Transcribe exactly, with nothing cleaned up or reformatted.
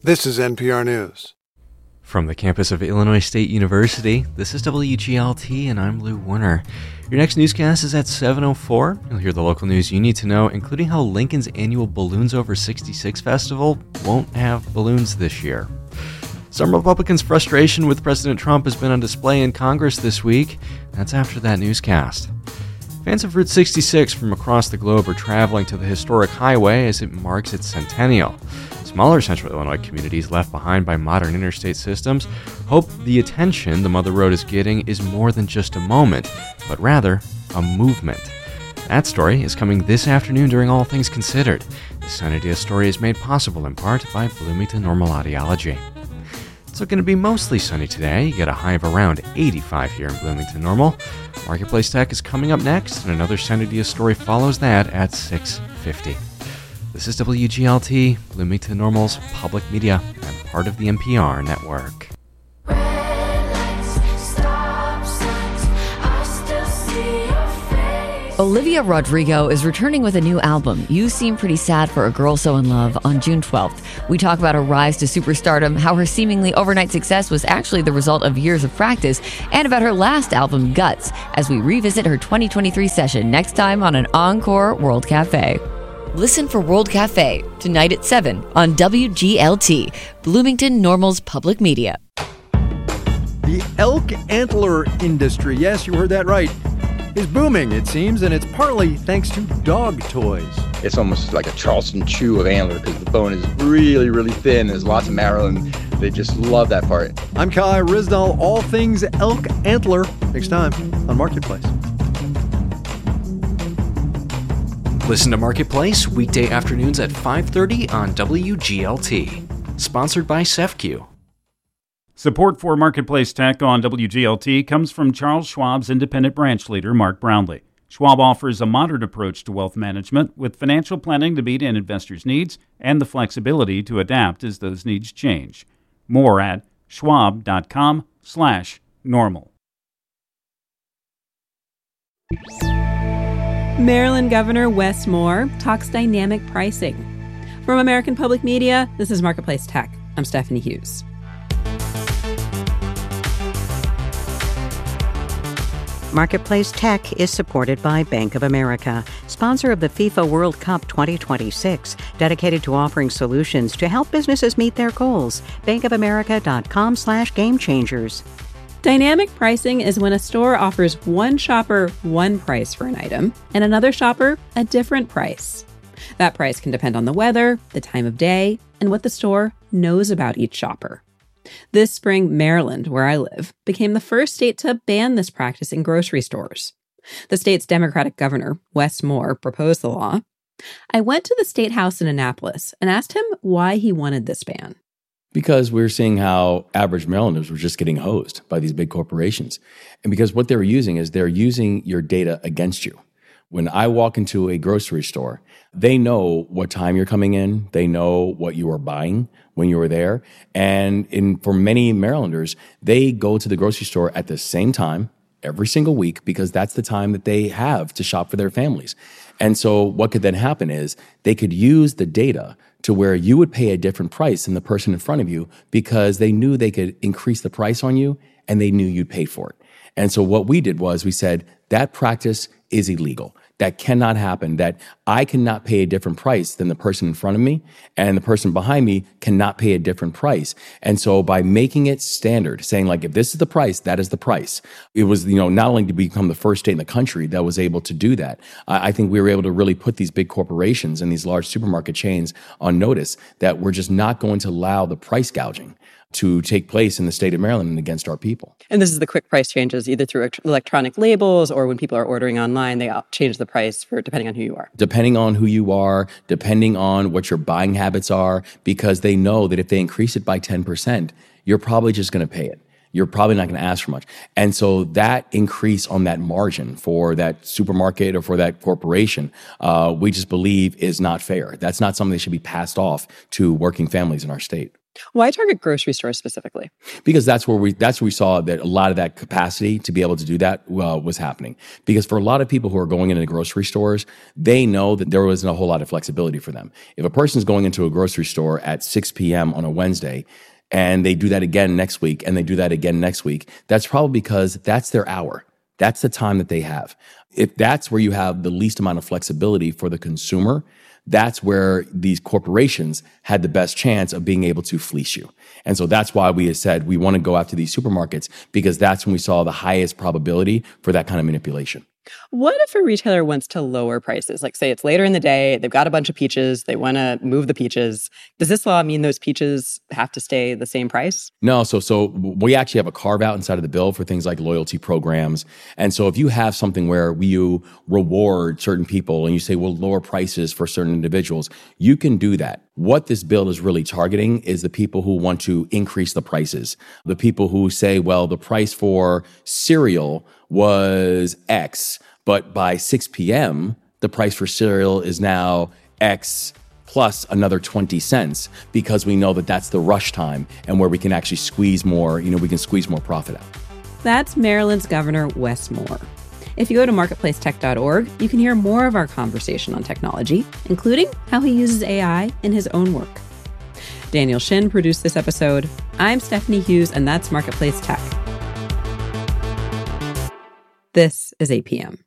This is N P R News. From the campus of Illinois State University, this is W G L T and I'm Lou Warner. Your next newscast is at seven oh four. You'll hear the local news you need to know, including how Lincoln's annual Balloons Over sixty-six festival won't have balloons this year. Some Republicans' frustration with President Trump has been on display in Congress this week. That's after that newscast. Fans of Route sixty-six from across the globe are traveling to the historic highway as it marks its centennial. Smaller Central Illinois communities left behind by modern interstate systems hope the attention the Mother Road is getting is more than just a moment, but rather a movement. That story is coming this afternoon during All Things Considered. The Sun Idea story is made possible in part by Bloomington Normal Audiology. It's looking to be mostly sunny today. You get a high of around eighty-five here in Bloomington Normal. Marketplace Tech is coming up next, and another Sun Idea story follows that at six fifty. This is W G L T, Bloomington Normal's public media and part of the N P R network. Olivia Rodrigo is returning with a new album, You Seem Pretty Sad for a Girl So in Love, on June twelfth. We talk about her rise to superstardom, how her seemingly overnight success was actually the result of years of practice, and about her last album, Guts, as we revisit her twenty twenty-three session next time on an Encore World Cafe. Listen for World Cafe tonight at seven on W G L T, Bloomington Normal's public media. The elk antler industry, yes, you heard that right, is booming, it seems, and it's partly thanks to dog toys. It's almost like a Charleston chew of antler because the bone is really, really thin. There's lots of marrow, and they just love that part. I'm Kai Rizdal, all things elk antler, next time on Marketplace. Listen to Marketplace weekday afternoons at five thirty on W G L T. Sponsored by SEFCU. Support for Marketplace Tech on W G L T comes from Charles Schwab's independent branch leader, Mark Brownlee. Schwab offers a modern approach to wealth management with financial planning to meet an investor's needs and the flexibility to adapt as those needs change. More at schwab.com slash normal. Maryland Governor Wes Moore talks dynamic pricing. From American Public Media, this is Marketplace Tech. I'm Stephanie Hughes. Marketplace Tech is supported by Bank of America, sponsor of the FIFA World Cup twenty twenty-six, dedicated to offering solutions to help businesses meet their goals. bankofamerica.com slash game changers. Dynamic pricing is when a store offers one shopper one price for an item and another shopper a different price. That price can depend on the weather, the time of day, and what the store knows about each shopper. This spring, Maryland, where I live, became the first state to ban this practice in grocery stores. The state's Democratic governor, Wes Moore, proposed the law. I went to the State House in Annapolis and asked him why he wanted this ban. Because we're seeing how average Marylanders were just getting hosed by these big corporations. And because what they're using is they're using your data against you. When I walk into a grocery store, they know what time you're coming in. They know what you are buying when you were there. And in, for many Marylanders, they go to the grocery store at the same time every single week because that's the time that they have to shop for their families. And so what could then happen is they could use the data to where you would pay a different price than the person in front of you because they knew they could increase the price on you and they knew you'd pay for it. And so what we did was we said that practice is illegal. That cannot happen, that I cannot pay a different price than the person in front of me, and the person behind me cannot pay a different price. And so by making it standard, saying like, if this is the price, that is the price, it was, you know, not only to become the first state in the country that was able to do that, I think we were able to really put these big corporations and these large supermarket chains on notice that we're just not going to allow the price gouging to take place in the state of Maryland and against our people. And this is the quick price changes, either through electronic labels or when people are ordering online, they change the price for depending on who you are. Depending on who you are, depending on what your buying habits are, because they know that if they increase it by ten percent, you're probably just going to pay it. You're probably not going to ask for much. And so that increase on that margin for that supermarket or for that corporation, uh, we just believe is not fair. That's not something that should be passed off to working families in our state. Why target grocery stores specifically? Because that's where we that's where we saw that a lot of that capacity to be able to do that uh, was happening. Because for a lot of people who are going into grocery stores, they know that there wasn't a whole lot of flexibility for them. If a person's going into a grocery store at six p.m. on a Wednesday, and they do that again next week, and they do that again next week, that's probably because that's their hour. That's the time that they have. If that's where you have the least amount of flexibility for the consumer, that's where these corporations had the best chance of being able to fleece you. And so that's why we have said we want to go after these supermarkets, because that's when we saw the highest probability for that kind of manipulation. What if a retailer wants to lower prices? Like, say it's later in the day, they've got a bunch of peaches, they want to move the peaches. Does this law mean those peaches have to stay the same price? No, so so we actually have a carve out inside of the bill for things like loyalty programs. And so if you have something where you reward certain people and you say, well, lower prices for certain individuals, you can do that. What this bill is really targeting is the people who want to increase the prices. The people who say, well, the price for cereal was X, but by six p.m., the price for cereal is now X plus another twenty cents, because we know that that's the rush time and where we can actually squeeze more, you know, we can squeeze more profit out. That's Maryland's Governor Wes Moore. If you go to marketplace tech dot org, you can hear more of our conversation on technology, including how he uses A I in his own work. Daniel Shin produced this episode. I'm Stephanie Hughes, and that's Marketplace Tech. This is A P M.